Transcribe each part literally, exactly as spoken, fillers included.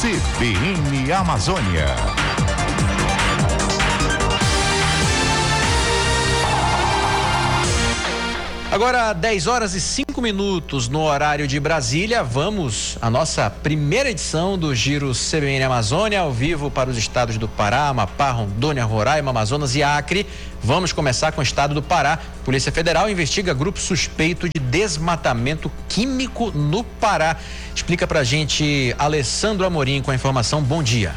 C B N Amazônia. Agora, dez horas e cinco minutos no horário de Brasília, vamos à nossa primeira edição do Giro C B N Amazônia, ao vivo para os estados do Pará, Amapá, Rondônia, Roraima, Amazonas e Acre. Vamos começar com o estado do Pará. Polícia Federal investiga grupo suspeito de desmatamento químico no Pará. Explica pra gente Alessandro Amorim com a informação. Bom dia.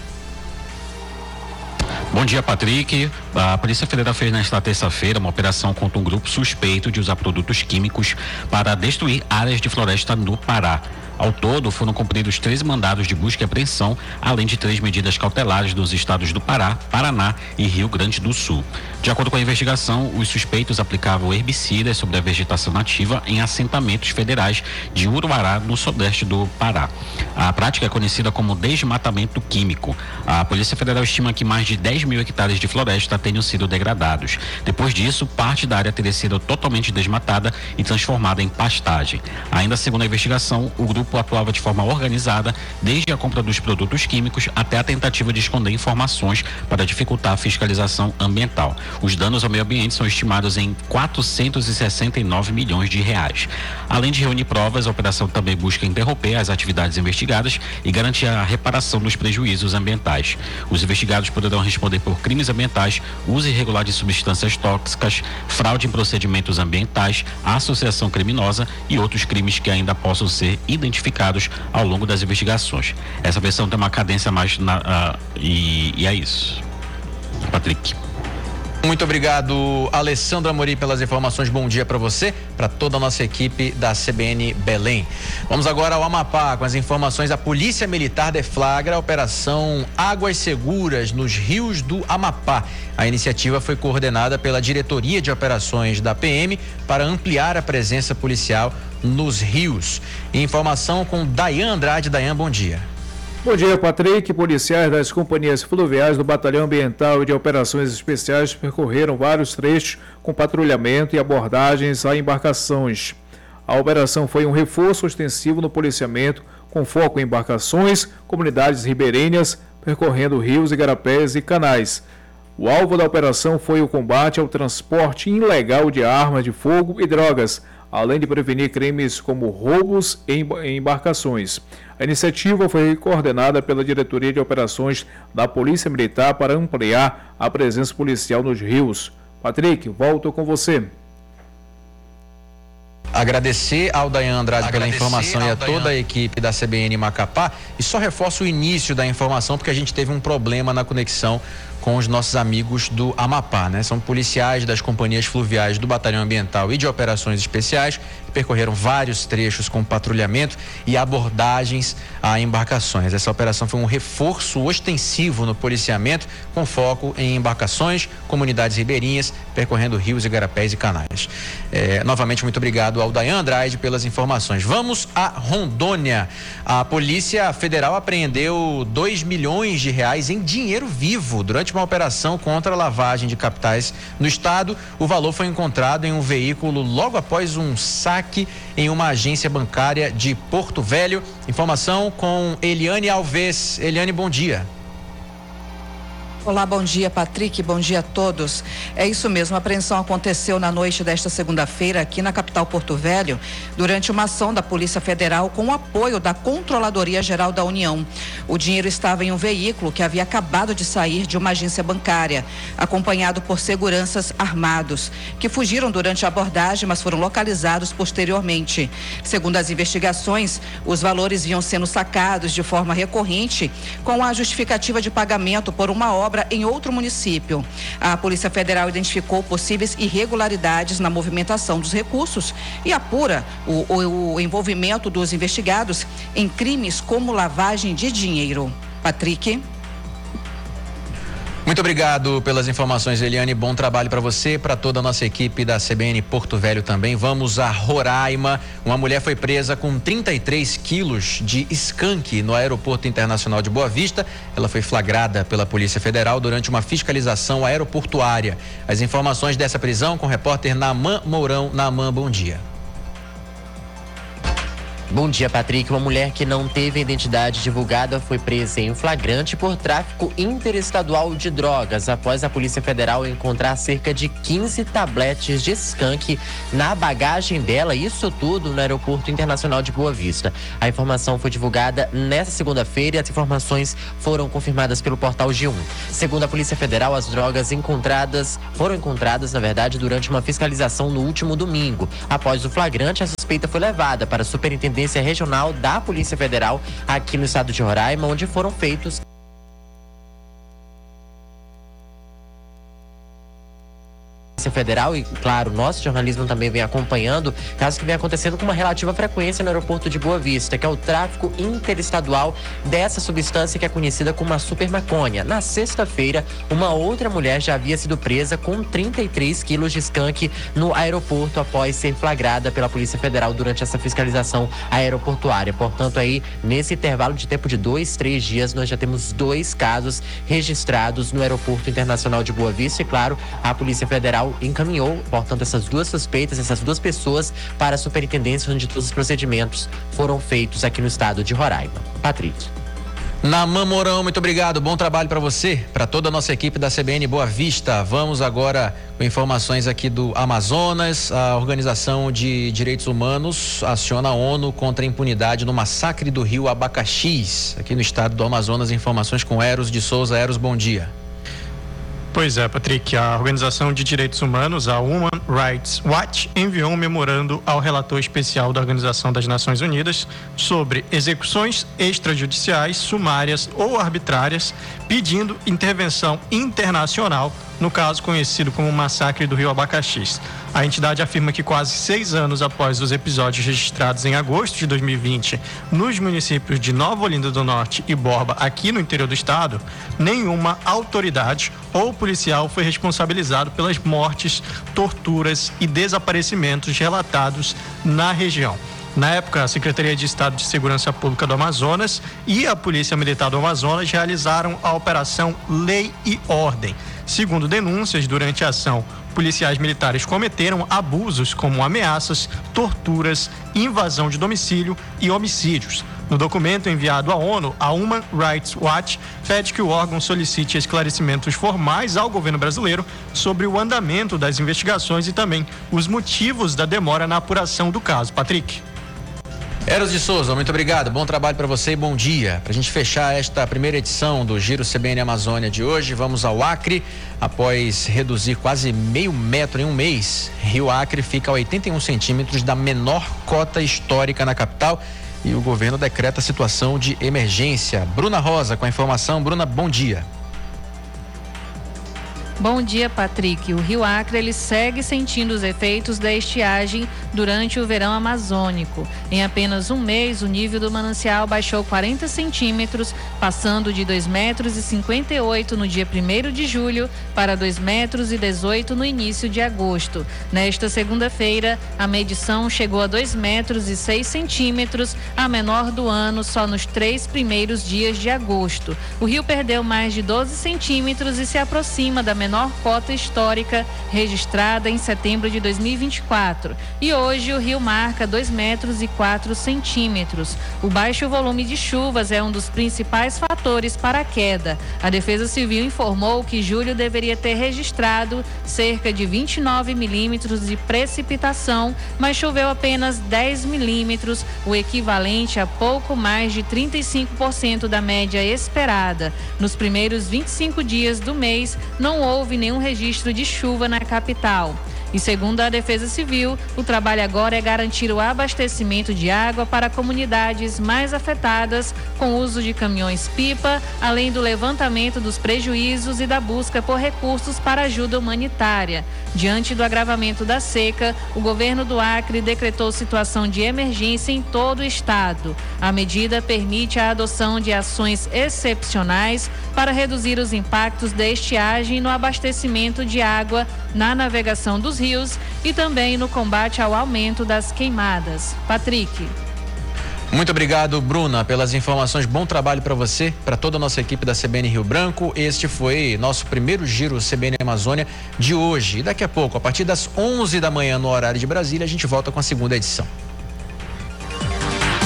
Bom dia, Patrick. A Polícia Federal fez nesta terça-feira uma operação contra um grupo suspeito de usar produtos químicos para destruir áreas de floresta no Pará. Ao todo, foram cumpridos treze mandados de busca e apreensão, além de três medidas cautelares dos estados do Pará, Paraná e Rio Grande do Sul. De acordo com a investigação, os suspeitos aplicavam herbicidas sobre a vegetação nativa em assentamentos federais de Uruará, no sudeste do Pará. A prática é conhecida como desmatamento químico. A Polícia Federal estima que mais de dez mil hectares de floresta tenham sido degradados. Depois disso, parte da área teria sido totalmente desmatada e transformada em pastagem. Ainda segundo a investigação, o grupo atuava de forma organizada, desde a compra dos produtos químicos até a tentativa de esconder informações para dificultar a fiscalização ambiental. Os danos ao meio ambiente são estimados em quatrocentos e sessenta e nove milhões de reais. Além de reunir provas, a operação também busca interromper as atividades investigadas e garantir a reparação dos prejuízos ambientais. Os investigados poderão responder por crimes ambientais, uso irregular de substâncias tóxicas, fraude em procedimentos ambientais, associação criminosa e outros crimes que ainda possam ser identificados ao longo das investigações. Essa versão tem uma cadência mais na, uh, e, e é isso. Patrick. Muito obrigado, Alessandro Amorim, pelas informações. Bom dia para você, para toda a nossa equipe da C B N Belém. Vamos agora ao Amapá com as informações. A Polícia Militar deflagra a Operação Águas Seguras nos rios do Amapá. A iniciativa foi coordenada pela Diretoria de Operações da P M para ampliar a presença policial nos rios. Informação com Dayan Andrade. Dayan, bom dia. Bom dia, Patrick. Policiais das companhias fluviais do Batalhão Ambiental e de Operações Especiais percorreram vários trechos com patrulhamento e abordagens a embarcações. A operação foi um reforço ostensivo no policiamento, com foco em embarcações, comunidades ribeirinhas, percorrendo rios, igarapés e canais. O alvo da operação foi o combate ao transporte ilegal de armas de fogo e drogas, além de prevenir crimes como roubos em embarcações. A iniciativa foi coordenada pela Diretoria de Operações da Polícia Militar para ampliar a presença policial nos rios. Patrick, volto com você. Agradecer ao Dayan Andrade pela informação e a Dayan. toda a equipe da C B N Macapá. E só reforço o início da informação, porque a gente teve um problema na conexão com os nossos amigos do Amapá, né? São policiais das companhias fluviais do Batalhão Ambiental e de Operações Especiais que percorreram vários trechos com patrulhamento e abordagens a embarcações. Essa operação foi um reforço ostensivo no policiamento, com foco em embarcações, comunidades ribeirinhas, percorrendo rios, igarapés e canais. É, novamente, muito obrigado ao Dayan Andrade pelas informações. Vamos a Rondônia. A Polícia Federal apreendeu dois milhões de reais em dinheiro vivo durante uma operação contra a lavagem de capitais no estado. O valor foi encontrado em um veículo logo após um saque em uma agência bancária de Porto Velho. Informação com Eliane Alves. Eliane, bom dia. Olá, bom dia, Patrick, bom dia a todos. É isso mesmo, a apreensão aconteceu na noite desta segunda-feira aqui na capital Porto Velho, durante uma ação da Polícia Federal com o apoio da Controladoria Geral da União. O dinheiro estava em um veículo que havia acabado de sair de uma agência bancária, acompanhado por seguranças armados, que fugiram durante a abordagem, mas foram localizados posteriormente. Segundo as investigações, os valores vinham sendo sacados de forma recorrente com a justificativa de pagamento por uma obra em outro município. A Polícia Federal identificou possíveis irregularidades na movimentação dos recursos e apura o, o, o envolvimento dos investigados em crimes como lavagem de dinheiro. Patrick. Muito obrigado pelas informações, Eliane. Bom trabalho para você e para toda a nossa equipe da C B N Porto Velho também. Vamos a Roraima. Uma mulher foi presa com trinta e três quilos de skunk no Aeroporto Internacional de Boa Vista. Ela foi flagrada pela Polícia Federal durante uma fiscalização aeroportuária. As informações dessa prisão com o repórter Naaman Mourão. Naaman, bom dia. Bom dia, Patrick. Uma mulher que não teve a identidade divulgada foi presa em flagrante por tráfico interestadual de drogas, após a Polícia Federal encontrar cerca de quinze tabletes de skunk na bagagem dela, isso tudo no Aeroporto Internacional de Boa Vista. A informação foi divulgada nesta segunda-feira e as informações foram confirmadas pelo portal G um. Segundo a Polícia Federal, as drogas encontradas foram encontradas, na verdade, durante uma fiscalização no último domingo. Após o flagrante, a suspeita foi levada para a Superintendência Regional da Polícia Federal aqui no estado de Roraima, onde foram feitos Federal e, claro, nosso jornalismo também vem acompanhando casos que vem acontecendo com uma relativa frequência no aeroporto de Boa Vista, que é o tráfico interestadual dessa substância que é conhecida como a super maconha. Na sexta-feira, uma outra mulher já havia sido presa com trinta e três quilos de skunk no aeroporto após ser flagrada pela Polícia Federal durante essa fiscalização aeroportuária. Portanto, aí, nesse intervalo de tempo de dois, três dias, nós já temos dois casos registrados no Aeroporto Internacional de Boa Vista e, claro, a Polícia Federal encaminhou, portanto, essas duas suspeitas, essas duas pessoas para a superintendência onde todos os procedimentos foram feitos aqui no estado de Roraima. Patrick. Naman Mourão, muito obrigado, bom trabalho para você, para toda a nossa equipe da C B N Boa Vista. Vamos agora com informações aqui do Amazonas. A Organização de Direitos Humanos aciona a ONU contra a impunidade no massacre do rio Abacaxis, aqui no estado do Amazonas. Informações com Eros de Souza. Eros, bom dia. Pois é, Patrick, a Organização de Direitos Humanos, a Human Rights Watch, enviou um memorando ao relator especial da Organização das Nações Unidas sobre execuções extrajudiciais, sumárias ou arbitrárias, pedindo intervenção internacional no caso conhecido como Massacre do Rio Abacaxis. A entidade afirma que quase seis anos após os episódios registrados em agosto de dois mil e vinte nos municípios de Nova Olinda do Norte e Borba, aqui no interior do estado, nenhuma autoridade ou policial foi responsabilizado pelas mortes, torturas e desaparecimentos relatados na região. Na época, a Secretaria de Estado de Segurança Pública do Amazonas e a Polícia Militar do Amazonas realizaram a Operação Lei e Ordem. Segundo denúncias, durante a ação, policiais militares cometeram abusos como ameaças, torturas, invasão de domicílio e homicídios. No documento enviado à ONU, a Human Rights Watch pede que o órgão solicite esclarecimentos formais ao governo brasileiro sobre o andamento das investigações e também os motivos da demora na apuração do caso. Patrick. Eros de Souza, muito obrigado, bom trabalho para você e bom dia. Para a gente fechar esta primeira edição do Giro C B N Amazônia de hoje, vamos ao Acre. Após reduzir quase meio metro em um mês, Rio Acre fica a oitenta e um centímetros da menor cota histórica na capital e o governo decreta situação de emergência. Bruna Rosa com a informação. Bruna, bom dia. Bom dia, Patrick. O Rio Acre ele segue sentindo os efeitos da estiagem durante o verão amazônico. Em apenas um mês, o nível do manancial baixou quarenta centímetros, passando de dois metros e cinquenta e oito no dia primeiro de julho para dois metros e dezoito no início de agosto. Nesta segunda-feira, a medição chegou a dois metros e seis centímetros, a menor do ano, só nos três primeiros dias de agosto. O rio perdeu mais de doze centímetros e se aproxima da menor menor cota histórica registrada em setembro de dois mil e vinte e quatro. E hoje o rio marca dois metros e quatro centímetros. O baixo volume de chuvas é um dos principais fatores para a queda. A Defesa Civil informou que julho deveria ter registrado cerca de vinte e nove milímetros de precipitação, mas choveu apenas dez milímetros, o equivalente a pouco mais de trinta e cinco por cento da média esperada. Nos primeiros vinte e cinco dias do mês, não houve houve nenhum registro de chuva na capital. E segundo a Defesa Civil, o trabalho agora é garantir o abastecimento de água para comunidades mais afetadas com o uso de caminhões-pipa, além do levantamento dos prejuízos e da busca por recursos para ajuda humanitária. Diante do agravamento da seca, o governo do Acre decretou situação de emergência em todo o estado. A medida permite a adoção de ações excepcionais para reduzir os impactos da estiagem no abastecimento de água, na navegação dos rios e também no combate ao aumento das queimadas. Patrick. Muito obrigado, Bruna, pelas informações. Bom trabalho para você, para toda a nossa equipe da C B N Rio Branco. Este foi nosso primeiro giro C B N Amazônia de hoje. E daqui a pouco, a partir das onze da manhã no horário de Brasília, a gente volta com a segunda edição.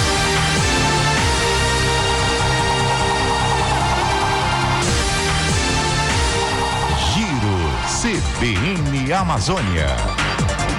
C B N Amazônia.